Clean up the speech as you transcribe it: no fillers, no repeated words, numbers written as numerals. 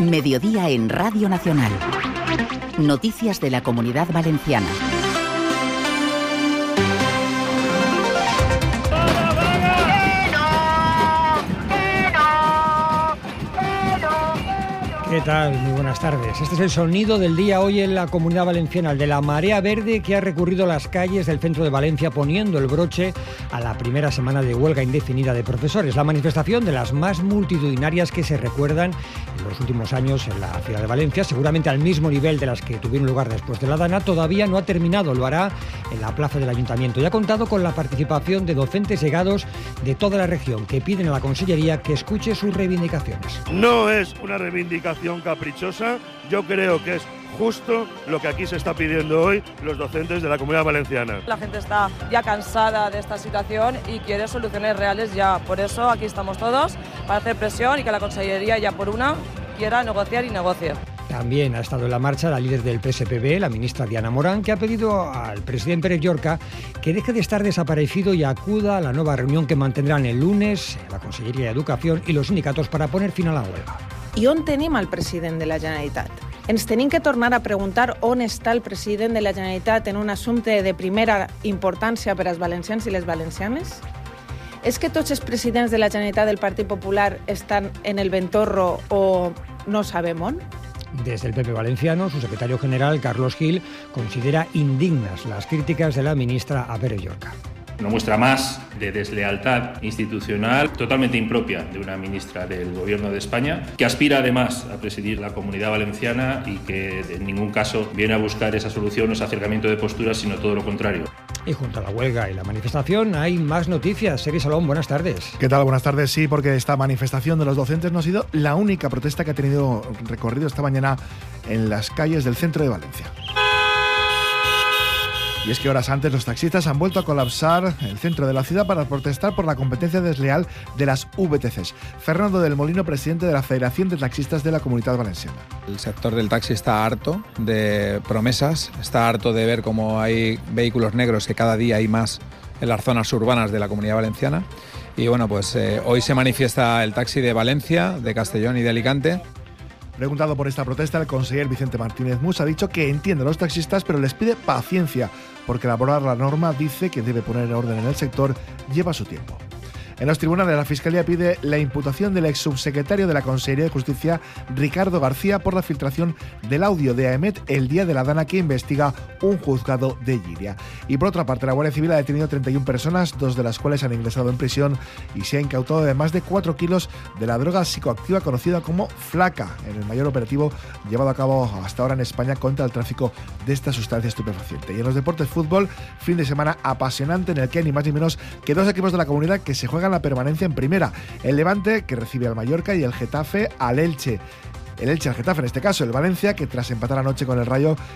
Mediodía en Radio Nacional. Noticias de la Comunidad Valenciana. ¿Qué tal? Muy buenas tardes. Este es el sonido del día hoy en la Comunidad Valenciana, el de la marea verde que ha recurrido a las calles del centro de Valencia poniendo el broche a la primera semana de huelga indefinida de profesores. La manifestación de las más multitudinarias que se recuerdan en los últimos años en la ciudad de Valencia, seguramente al mismo nivel de las que tuvieron lugar después de la Dana, todavía no ha terminado. Lo hará en la plaza del Ayuntamiento y ha contado con la participación de docentes llegados de toda la región que piden a la Consellería que escuche sus reivindicaciones. No es una reivindicación caprichosa, yo creo que es justo lo que aquí se está pidiendo hoy los docentes de la Comunidad Valenciana. La gente está ya cansada de esta situación y quiere soluciones reales ya, por eso aquí estamos todos para hacer presión y que la Consellería ya por una quiera negociar y negocie. También ha estado en la marcha la líder del PSPB, la ministra Diana Morán, que ha pedido al presidente Pere Llorca que deje de estar desaparecido y acuda a la nueva reunión que mantendrán el lunes la Consellería de Educación y los sindicatos para poner fin a la huelga. I on tenim el president de la Generalitat? Ens tenim que tornar a preguntar on està el president de la Generalitat en un assumpte de primera importància per als valencians i les valencianes? És que tots els presidents de la Generalitat del Partit Popular estan en el ventorro o no sabem on? Desde el PP valenciano, su secretario general, Carlos Gil, considera indignas las críticas de la ministra a Pere Llorca. Una muestra más de deslealtad institucional totalmente impropia de una ministra del Gobierno de España, que aspira además a presidir la Comunidad Valenciana y que en ningún caso viene a buscar esa solución o ese acercamiento de posturas, sino todo lo contrario. Y junto a la huelga y la manifestación hay más noticias. Seri Salón, buenas tardes. ¿Qué tal? Buenas tardes. Sí, porque esta manifestación de los docentes no ha sido la única protesta que ha tenido recorrido esta mañana en las calles del centro de Valencia. Y es que horas antes los taxistas han vuelto a colapsar el centro de la ciudad para protestar por la competencia desleal de las VTCs. Fernando del Molino, presidente de la Federación de Taxistas de la Comunidad Valenciana. El sector del taxi está harto de promesas, está harto de ver cómo hay vehículos negros, que cada día hay más en las zonas urbanas de la Comunidad Valenciana. Y bueno, pues hoy se manifiesta el taxi de Valencia, de Castellón y de Alicante. Preguntado por esta protesta, el conseller Vicente Martínez Mus ha dicho que entiende a los taxistas, pero les pide paciencia, porque elaborar la norma, dice, que debe poner orden en el sector, lleva su tiempo. En los tribunales, la Fiscalía pide la imputación del exsubsecretario de la Consellería de Justicia, Ricardo García, por la filtración del audio de Aemet el día de la Dana que investiga un juzgado de Llíria. Y por otra parte, la Guardia Civil ha detenido 31 personas, 2 de las cuales han ingresado en prisión, y se ha incautado de más de 4 kilos de la droga psicoactiva conocida como flaca, en el mayor operativo llevado a cabo hasta ahora en España contra el tráfico de esta sustancia estupefaciente. Y en los deportes, fútbol, fin de semana apasionante en el que hay ni más ni menos que 2 equipos de la comunidad que se juegan la permanencia en primera. El Levante, que recibe al Mallorca, y el Getafe al Elche. El Elche al Getafe, en este caso el Valencia, que tras empatar anoche con el Rayo